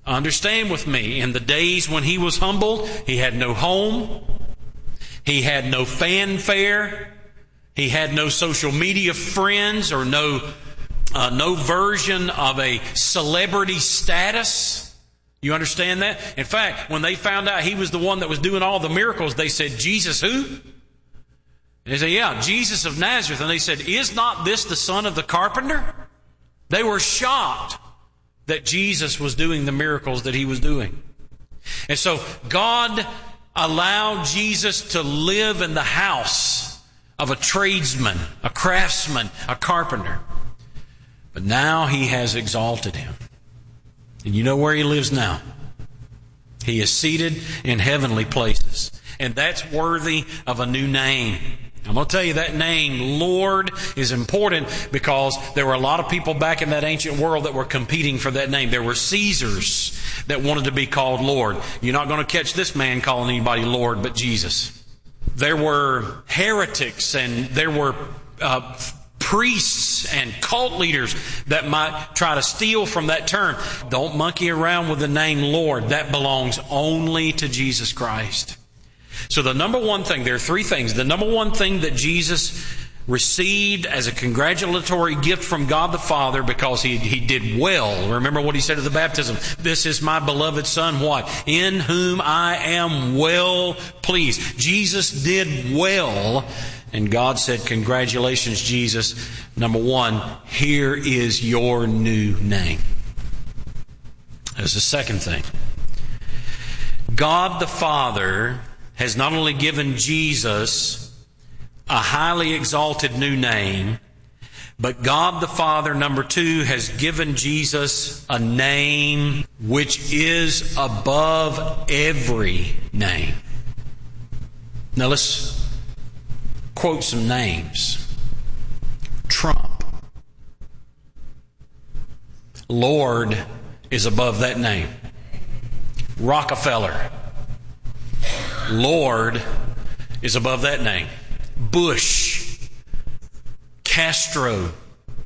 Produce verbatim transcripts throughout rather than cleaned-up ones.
Understand with me, in the days when he was humbled, he had no home, he had no fanfare, he had no social media friends, or no uh, no version of a celebrity status. You understand that? In fact, when they found out he was the one that was doing all the miracles, they said, Jesus who? And they said, yeah, Jesus of Nazareth. And they said, is not this the son of the carpenter? They were shocked that Jesus was doing the miracles that he was doing. And so God allowed Jesus to live in the house of a tradesman, a craftsman, a carpenter. But now he has exalted him. And you know where he lives now? He is seated in heavenly places. And that's worthy of a new name. I'm going to tell you that name, Lord, is important because there were a lot of people back in that ancient world that were competing for that name. There were Caesars that wanted to be called Lord. You're not going to catch this man calling anybody Lord but Jesus. There were heretics and there were uh, priests and cult leaders that might try to steal from that term. Don't monkey around with the name Lord. That belongs only to Jesus Christ. So the number one thing, there are three things. The number one thing that Jesus received as a congratulatory gift from God the Father because he, he did well. Remember what he said at the baptism. This is my beloved Son, what? In whom I am well pleased. Jesus did well. And God said, congratulations, Jesus. Number one, here is your new name. There's the second thing. God the Father has not only given Jesus a highly exalted new name, but God the Father, number two, has given Jesus a name which is above every name. Now let's quote some names. Trump. Lord is above that name. Rockefeller. Lord is above that name. Bush. Castro.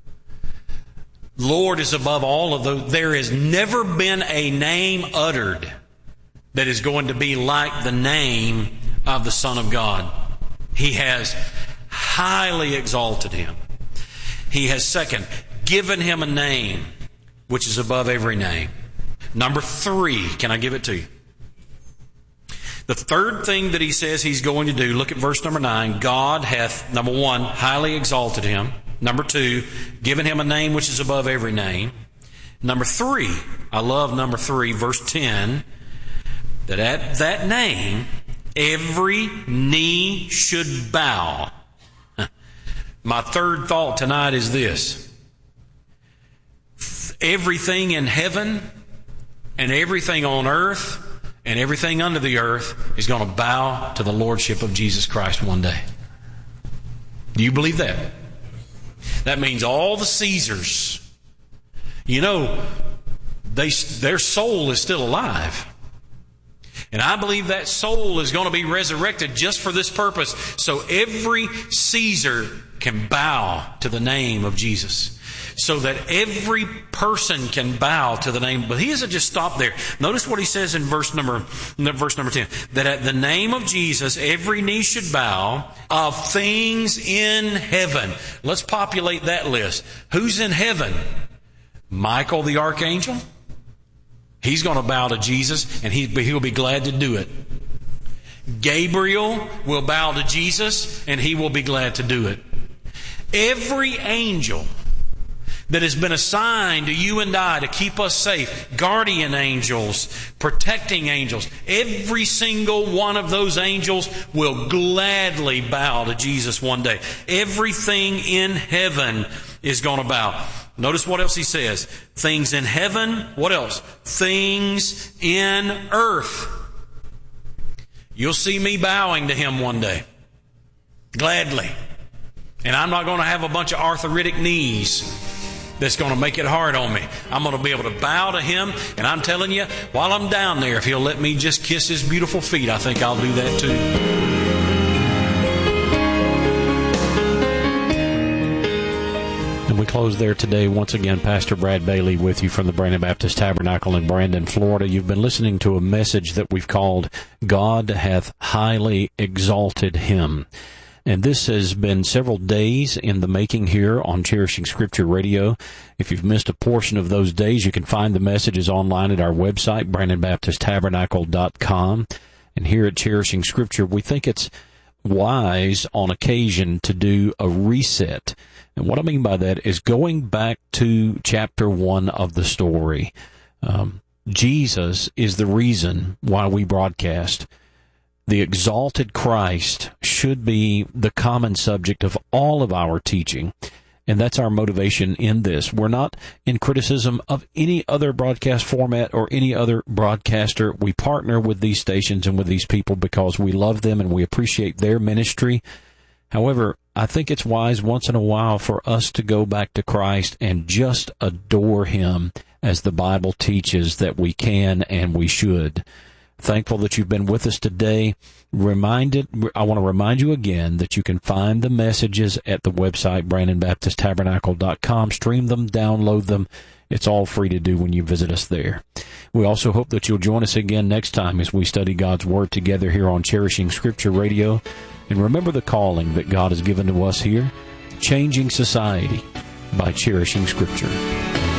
Lord is above all of those. There has never been a name uttered that is going to be like the name of the Son of God. He has highly exalted him. He has, second, given him a name which is above every name. Number three, can I give it to you? The third thing that he says he's going to do, look at verse number nine. God hath, number one, highly exalted him. Number two, given him a name which is above every name. Number three, I love number three, verse ten, that at that name, every knee should bow. My third thought tonight is this. Everything in heaven and everything on earth and everything under the earth is going to bow to the lordship of Jesus Christ one day. Do you believe that? That means all the Caesars, you know, they, their soul is still alive. And I believe that soul is going to be resurrected just for this purpose. So every Caesar can bow to the name of Jesus. So that every person can bow to the name. But he doesn't just stop there. Notice what he says in verse number, verse number ten. That at the name of Jesus, every knee should bow of things in heaven. Let's populate that list. Who's in heaven? Michael the archangel. He's going to bow to Jesus, and he, he'll be glad to do it. Gabriel will bow to Jesus, and he will be glad to do it. Every angel that has been assigned to you and I to keep us safe, guardian angels, protecting angels, every single one of those angels will gladly bow to Jesus one day. Everything in heaven is going to bow. Notice what else he says. Things in heaven. What else? Things in earth. You'll see me bowing to him one day. Gladly. And I'm not going to have a bunch of arthritic knees that's going to make it hard on me. I'm going to be able to bow to him. And I'm telling you, while I'm down there, if he'll let me just kiss his beautiful feet, I think I'll do that too. We close there today. Once again, Pastor Brad Bailey with you from the Brandon Baptist Tabernacle in Brandon, Florida. You've been listening to a message that we've called God Hath Highly Exalted Him. And this has been several days in the making here on Cherishing Scripture Radio. If you've missed a portion of those days, you can find the messages online at our website, brandon baptist tabernacle dot com. And here at Cherishing Scripture, we think it's wise on occasion to do a reset. And what I mean by that is going back to chapter one of the story. Um, Jesus is the reason why we broadcast. The exalted Christ should be the common subject of all of our teaching, and that's our motivation in this. We're not in criticism of any other broadcast format or any other broadcaster. We partner with these stations and with these people because we love them and we appreciate their ministry. However, I think it's wise once in a while for us to go back to Christ and just adore Him as the Bible teaches that we can and we should. Thankful that you've been with us today. Reminded, I want to remind you again that you can find the messages at the website, brandon baptist tabernacle dot com. Stream them, download them. It's all free to do when you visit us there. We also hope that you'll join us again next time as we study God's Word together here on Cherishing Scripture Radio. And remember the calling that God has given to us here, changing society by cherishing Scripture.